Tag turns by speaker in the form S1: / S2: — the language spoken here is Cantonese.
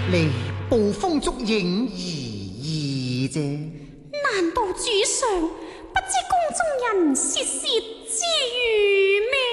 S1: 嚟捕風捉影而已啫。
S2: 難道主上不知宮中人竊竊